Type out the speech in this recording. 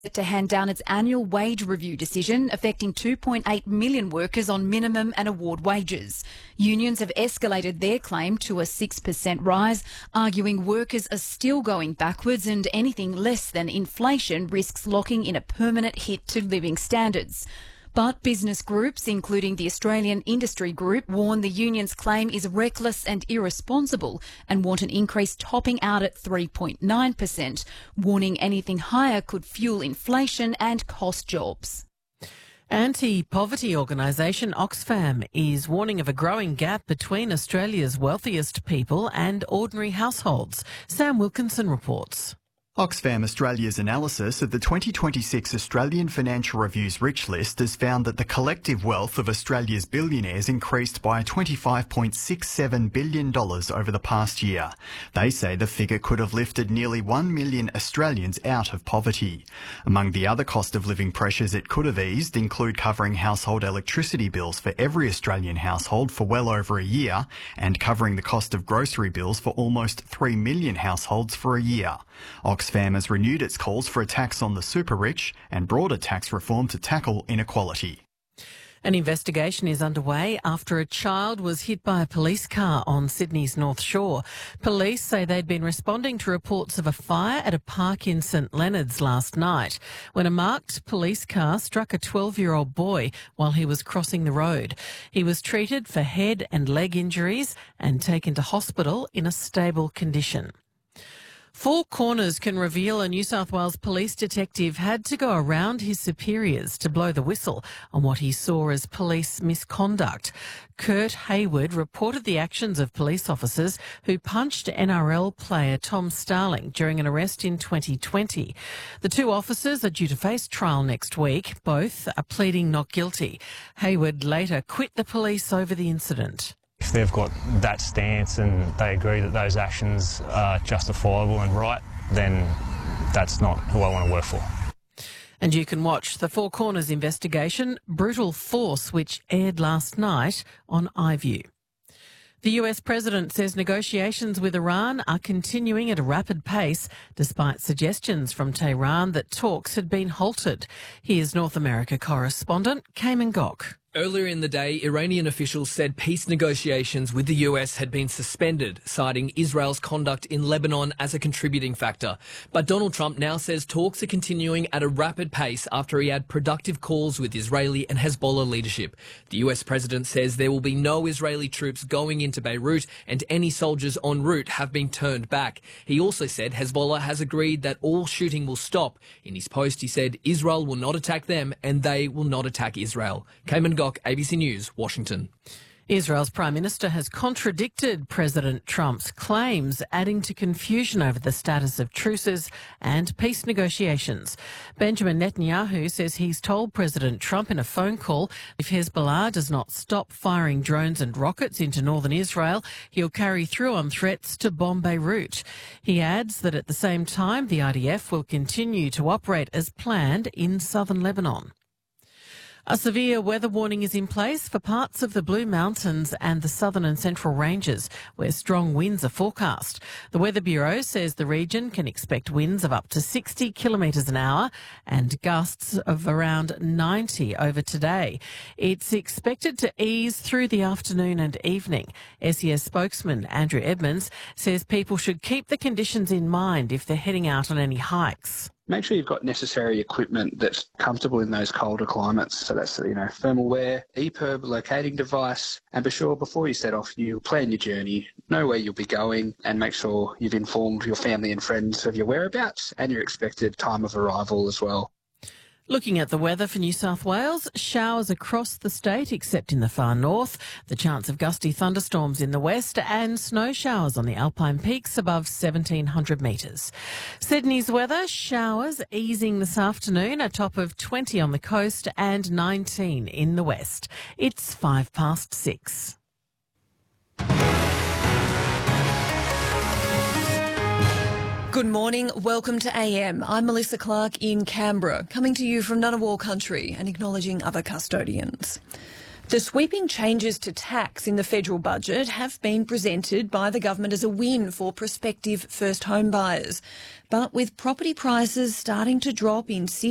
to hand down its annual wage review decision affecting 2.8 million workers on minimum and award wages. Unions have escalated their claim to a 6% rise, arguing workers are still going backwards and anything less than inflation risks locking in a permanent hit to living standards. But business groups, including the Australian Industry Group, warn the union's claim is reckless and irresponsible and want an increase topping out at 3.9%, warning anything higher could fuel inflation and cost jobs. Anti-poverty organisation Oxfam is warning of a growing gap between Australia's wealthiest people and ordinary households. Sam Wilkinson reports. Oxfam Australia's analysis of the 2026 Australian Financial Review's Rich List has found that the collective wealth of Australia's billionaires increased by $25.67 billion over the past year. They say the figure could have lifted nearly 1 million Australians out of poverty. Among the other cost of living pressures it could have eased include covering household electricity bills for every Australian household for well over a year and covering the cost of grocery bills for almost 3 million households for a year. Oxfam has renewed its calls for a tax on the super-rich and broader tax reform to tackle inequality. An investigation is underway after a child was hit by a police car on Sydney's North Shore. Police say they'd been responding to reports of a fire at a park in St Leonard's last night when a marked police car struck a 12-year-old boy while he was crossing the road. He was treated for head and leg injuries and taken to hospital in a stable condition. Four Corners can reveal a New South Wales police detective had to go around his superiors to blow the whistle on what he saw as police misconduct. Kurt Hayward reported the actions of police officers who punched NRL player Tom Starling during an arrest in 2020. The two officers are due to face trial next week. Both are pleading not guilty. Hayward later quit the police over the incident. If they've got that stance and they agree that those actions are justifiable and right, then that's not who I want to work for. And you can watch the Four Corners investigation, Brutal Force, which aired last night on iView. The US president says negotiations with Iran are continuing at a rapid pace, despite suggestions from Tehran that talks had been halted. Here's North America correspondent Cayman Gok. Earlier in the day, Iranian officials said peace negotiations with the US had been suspended, citing Israel's conduct in Lebanon as a contributing factor. But Donald Trump now says talks are continuing at a rapid pace after he had productive calls with Israeli and Hezbollah leadership. The US president says there will be no Israeli troops going into Beirut and any soldiers en route have been turned back. He also said Hezbollah has agreed that all shooting will stop. In his post, he said Israel will not attack them and they will not attack Israel. Cayman Gok, ABC News, Washington. Israel's Prime Minister has contradicted President Trump's claims, adding to confusion over the status of truces and peace negotiations. Benjamin Netanyahu says he's told President Trump in a phone call if Hezbollah does not stop firing drones and rockets into northern Israel, he'll carry through on threats to bomb Beirut. He adds that at the same time, the IDF will continue to operate as planned in southern Lebanon. A severe weather warning is in place for parts of the Blue Mountains and the southern and central ranges, where strong winds are forecast. The Weather Bureau says the region can expect winds of up to 60 kilometres an hour and gusts of around 90 over today. It's expected to ease through the afternoon and evening. SES spokesman Andrew Edmonds says people should keep the conditions in mind if they're heading out on any hikes. Make sure you've got necessary equipment that's comfortable in those colder climates. So that's, thermal wear, EPIRB locating device, and be sure before you set off, you plan your journey, know where you'll be going, and make sure you've informed your family and friends of your whereabouts and your expected time of arrival as well. Looking at the weather for New South Wales, showers across the state except in the far north, the chance of gusty thunderstorms in the west and snow showers on the Alpine peaks above 1,700 metres. Sydney's weather, showers easing this afternoon, a top of 20 on the coast and 19 in the west. It's 6:05. Good morning, welcome to AM. I'm Melissa Clark in Canberra, coming to you from Ngunnawal country and acknowledging other custodians. The sweeping changes to tax in the federal budget have been presented by the government as a win for prospective first home buyers. But with property prices starting to drop in